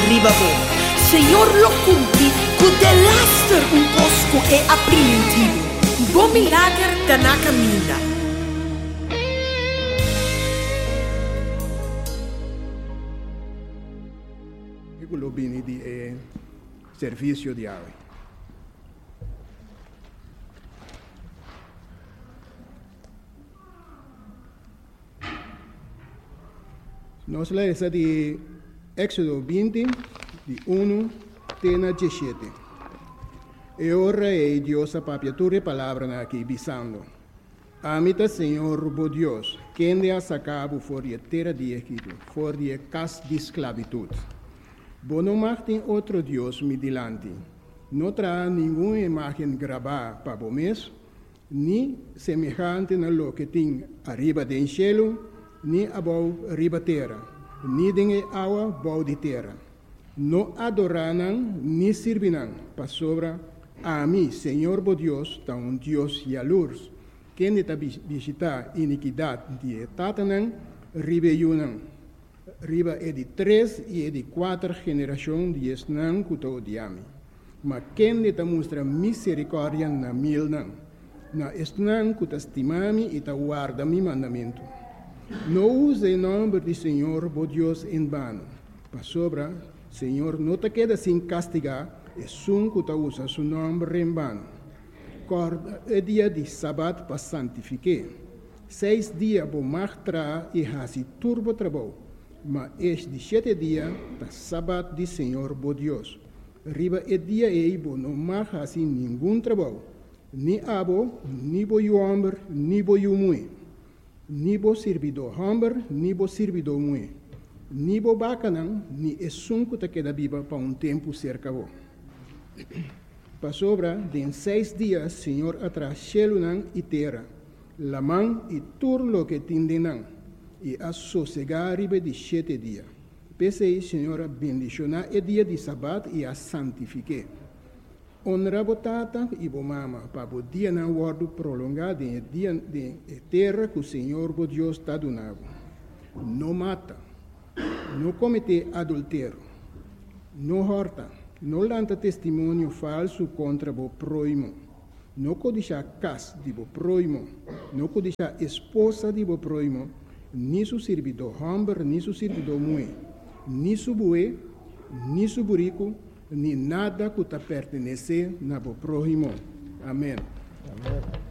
riba bo. Senhor lo cumpri, cu de laster un cosco e aprimentivo. Bo milagre da na cammina. Quello bene di servizio di ave. Nós lemos de Éxodo 20, de 1 até 17. E ora é Deus a papiatura palavra aqui, bisando. Amita Senhor, bo Deus, quem de a sacabo for de terra de Egito, for de casa de esclavitud. Bo não tem outro Deus me dilante. Não terá nenhuma imagem gravada para o mês, nem semelhante na lo que tem arriba do cielo, nem abaixo arriba terra, nem de água abaixo de terra. Não adorarão, nem servirão para sobra a mim, Senhor bo Deus, tá um Deus jalurs, quem está visitar iniquidade de tatanão, ribeiunão. Riba é de 3 e é de 4 gerações de esnã que estou diami. Mas quem está mostra misericórdia na mil não. Na esnã que está estimami e está guarda mi mandamento. Não use o nome do Senhor, bo Deus, em vano. Para sobra, Senhor, não te queda sem castigar, e sun que está usa seu nome em vano. Corda é dia de sábado para santificar. 6 dias vou martrar e hasi turbo trabalho. Mas este 7 dias, da sábado de Senhor, bo Deus. Riba é dia e bo não marca assim nenhum trabalho. Ni abo, ni bo homem, ni bo mulher. Ni bo servidor homem, ni bo servidor mulher. Ni bo bacanão, ni essunco te queda viva para um tempo cerca bo. Para sobra, de 6 dias, Senhor atrás céu e terra. La mão e tudo lo que tindenão. E a sossegar riba de 7 dias. Pensei, Senhora, bendicionar o dia de sábado e a santifique. Honra botata e bo mama, para o dia não guardo prolongado em dia de terra que o Senhor, bo Deus, está donando. Não mata, não comete adultério, não horta, não lanta testemunho falso contra o próximo, não codicia casa de o próximo, não codicia esposa de o próximo, ni su servidor homem, ni su servidor mulher, ni su bue, ni su burico, ni nada que te pertenece na bo próximo. Amém.